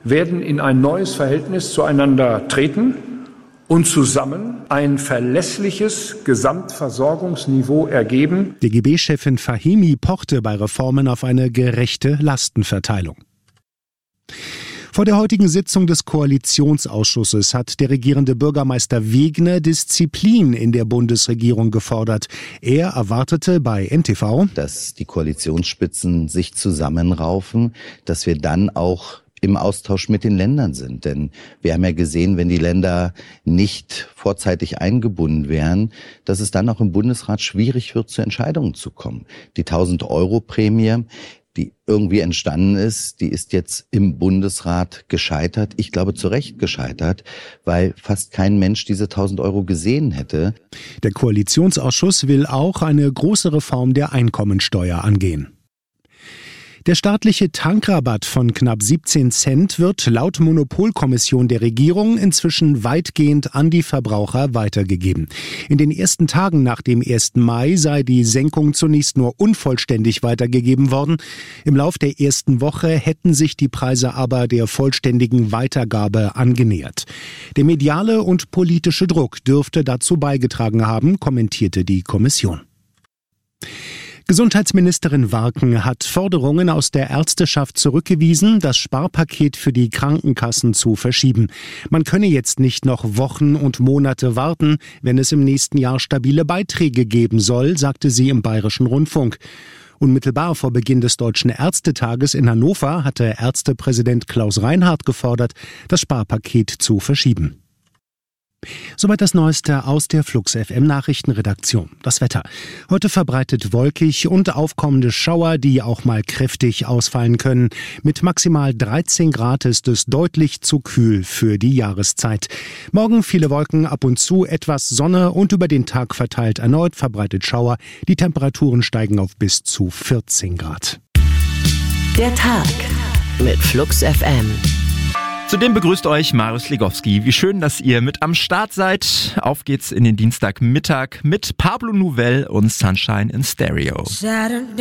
werden in ein neues Verhältnis zueinander treten und zusammen ein verlässliches Gesamtversorgungsniveau ergeben. DGB-Chefin Fahimi pochte bei Reformen auf eine gerechte Lastenverteilung. Vor der heutigen Sitzung des Koalitionsausschusses hat der regierende Bürgermeister Wegner Disziplin in der Bundesregierung gefordert. Er erwartete bei NTV, dass die Koalitionsspitzen sich zusammenraufen, dass wir dann auch im Austausch mit den Ländern sind. Denn wir haben ja gesehen, wenn die Länder nicht vorzeitig eingebunden wären, dass es dann auch im Bundesrat schwierig wird, zu Entscheidungen zu kommen. Die 1.000-Euro-Prämie, die irgendwie entstanden ist, die ist jetzt im Bundesrat gescheitert. Ich glaube, zu Recht gescheitert, weil fast kein Mensch diese 1.000 Euro gesehen hätte. Der Koalitionsausschuss will auch eine große Reform der Einkommensteuer angehen. Der staatliche Tankrabatt von knapp 17 Cent wird laut Monopolkommission der Regierung inzwischen weitgehend an die Verbraucher weitergegeben. In den ersten Tagen nach dem 1. Mai sei die Senkung zunächst nur unvollständig weitergegeben worden. Im Lauf der ersten Woche hätten sich die Preise aber der vollständigen Weitergabe angenähert. Der mediale und politische Druck dürfte dazu beigetragen haben, kommentierte die Kommission. Gesundheitsministerin Warken hat Forderungen aus der Ärzteschaft zurückgewiesen, das Sparpaket für die Krankenkassen zu verschieben. Man könne jetzt nicht noch Wochen und Monate warten, wenn es im nächsten Jahr stabile Beiträge geben soll, sagte sie im Bayerischen Rundfunk. Unmittelbar vor Beginn des Deutschen Ärztetages in Hannover hatte Ärztepräsident Klaus Reinhardt gefordert, das Sparpaket zu verschieben. Soweit das Neueste aus der Flux FM Nachrichtenredaktion. Das Wetter. Heute verbreitet wolkig und aufkommende Schauer, die auch mal kräftig ausfallen können. Mit maximal 13 Grad ist es deutlich zu kühl für die Jahreszeit. Morgen viele Wolken, ab und zu etwas Sonne und über den Tag verteilt erneut verbreitet Schauer. Die Temperaturen steigen auf bis zu 14 Grad. Der Tag mit Flux FM. Zudem begrüßt euch Marius Legowski. Wie schön, dass ihr mit am Start seid. Auf geht's in den Dienstagmittag mit Pablo Nouvelle und Sunshine in Stereo.